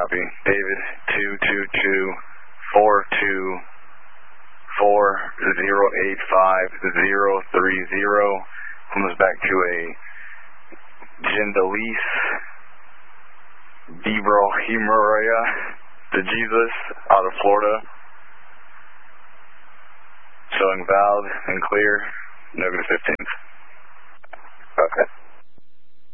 Copy. David 222-424-085-030. Comes back to a Jindalise Debrahimaya to Jesus out of Florida. Showing valid and clear. November 15th.